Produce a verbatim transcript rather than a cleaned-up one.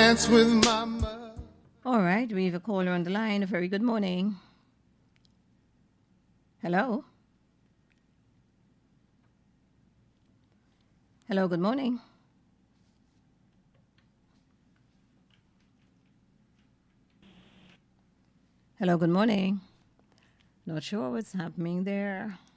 dance with my mother. All right, we have a caller on the line. A very good morning. Hello? Hello, good morning. Hello, good morning. Not sure what's happening there.